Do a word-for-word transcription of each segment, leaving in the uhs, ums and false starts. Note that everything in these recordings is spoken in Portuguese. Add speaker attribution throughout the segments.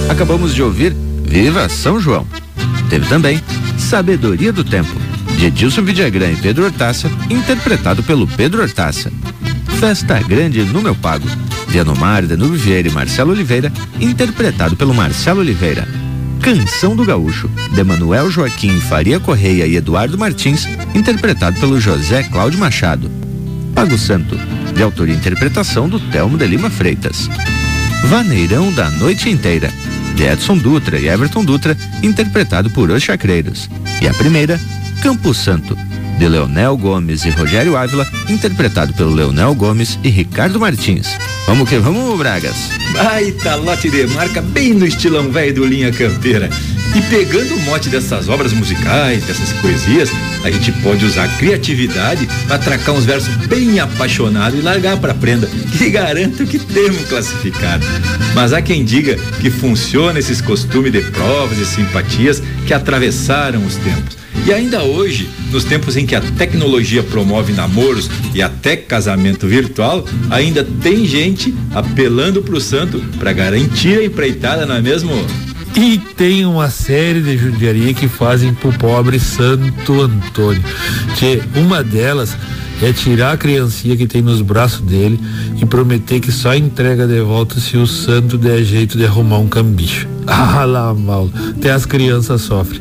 Speaker 1: Acabamos de ouvir Viva São João. Teve também Sabedoria do Tempo, de Edilson Vidagrã e Pedro Hortácia, interpretado pelo Pedro Hortácia. Festa Grande no Meu Pago, de Anomar, Danube Vieira e Marcelo Oliveira, interpretado pelo Marcelo Oliveira. Canção do Gaúcho, de Manuel Joaquim Faria Correia e Eduardo Martins, interpretado pelo José Cláudio Machado. Pago Santo, de autoria e interpretação do Telmo de Lima Freitas. Vaneirão da Noite Inteira, de Edson Dutra e Everton Dutra, interpretado por Os Chacreiros. E a primeira, Campo Santo, de Leonel Gomes e Rogério Ávila, interpretado pelo Leonel Gomes e Ricardo Martins. Vamos que vamos, Bragas.
Speaker 2: Baita lote de marca, bem no estilão velho do Linha Campeira. E pegando o mote dessas obras musicais, dessas poesias, a gente pode usar a criatividade para atracar uns versos bem apaixonados e largar pra prenda, que garanto que temos classificado. Mas há quem diga que funciona esses costumes de provas e simpatias que atravessaram os tempos. E ainda hoje, nos tempos em que a tecnologia promove namoros e até casamento virtual, ainda tem gente apelando pro santo para garantir a empreitada, não é mesmo?
Speaker 3: E tem uma série de judiaria que fazem pro pobre Santo Antônio. Que uma delas é tirar a criancinha que tem nos braços dele e prometer que só entrega de volta se o santo der jeito de arrumar um cambicho. Ah lá, mal, até as crianças sofrem.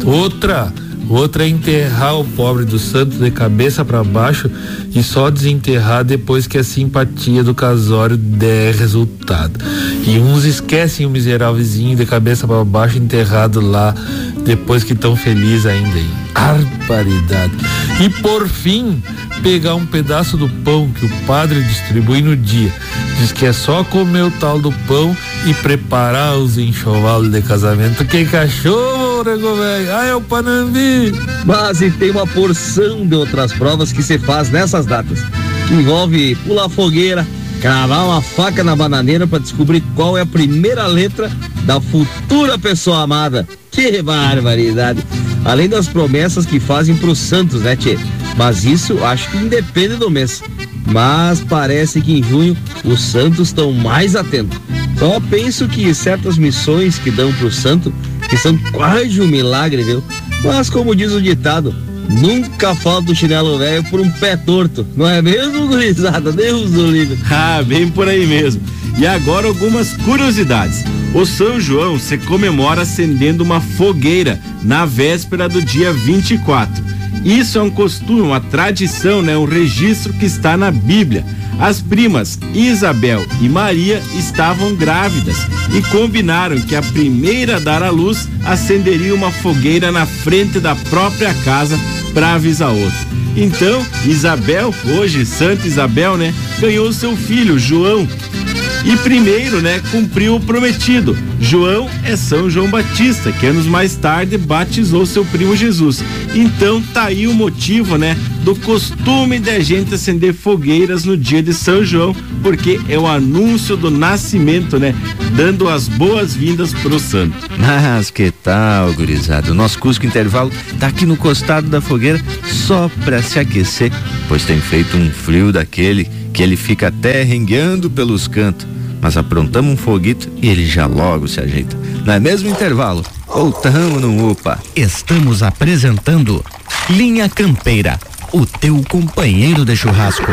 Speaker 3: Outra Outra é enterrar o pobre do santo de cabeça para baixo e só desenterrar depois que a simpatia do casório der resultado. E uns esquecem o miserávelzinho de cabeça para baixo enterrado lá depois que tão feliz ainda. Hein? Barbaridade. E por fim, pegar um pedaço do pão que o padre distribui no dia. Diz que é só comer o tal do pão e preparar os enxovalos de casamento. Que cachorro, nego velho! Ai, é o Panambi!
Speaker 4: Mas e tem uma porção de outras provas que se faz nessas datas, que envolve pular fogueira, cravar uma faca na bananeira para descobrir qual é a primeira letra da futura pessoa amada. Que barbaridade! Além das promessas que fazem pros santos, né, tchê? Mas isso acho que independe do mês. Mas parece que em junho os santos estão mais atentos. Só penso que certas missões que dão pro santo, que são quase um milagre, viu? Mas como diz o ditado, nunca falta o chinelo velho por um pé torto. Não é mesmo, gurizada? Deus do livre.
Speaker 5: Ah, bem por aí mesmo. E agora algumas curiosidades. O São João se comemora acendendo uma fogueira na véspera do dia vinte e quatro. Isso é um costume, uma tradição, né? Um registro que está na Bíblia. As primas Isabel e Maria estavam grávidas e combinaram que a primeira a dar à luz acenderia uma fogueira na frente da própria casa para avisar a outra. Então, Isabel, hoje Santa Isabel, né? Ganhou seu filho, João. E primeiro, né, cumpriu o prometido. João é São João Batista, que anos mais tarde batizou seu primo Jesus. Então tá aí o motivo, né, do costume da gente acender fogueiras no dia de São João, porque é o anúncio do nascimento, né, dando as boas-vindas pro santo.
Speaker 1: Mas que tal, gurizada? O nosso Cusco Intervalo tá aqui no costado da fogueira só pra se aquecer, pois tem feito um frio daquele que ele fica até rengueando pelos cantos. Mas aprontamos um foguito e ele já logo se ajeita. Não é mesmo, Intervalo? Voltamos no UPA.
Speaker 6: Estamos apresentando Linha Campeira, o teu companheiro de churrasco.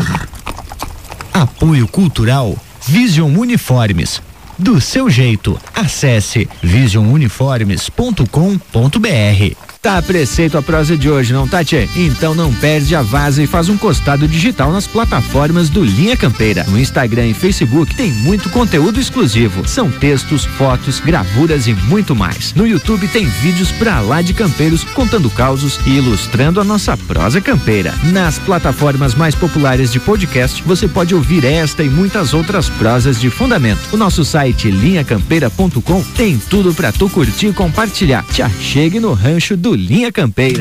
Speaker 6: Apoio Cultural Vision Uniformes. Do seu jeito, acesse vision uniformes ponto com ponto br.
Speaker 7: Tá a preceito a prosa de hoje, não tá, tchê? Então não perde a vaza e faz um costado digital nas plataformas do Linha Campeira. No Instagram e Facebook tem muito conteúdo exclusivo. São textos, fotos, gravuras e muito mais. No YouTube tem vídeos pra lá de campeiros contando causos e ilustrando a nossa prosa campeira. Nas plataformas mais populares de podcast, você pode ouvir esta e muitas outras prosas de fundamento. O nosso site linha campeira ponto com tem tudo pra tu curtir e compartilhar. Te achegue no rancho do Linha Campeira.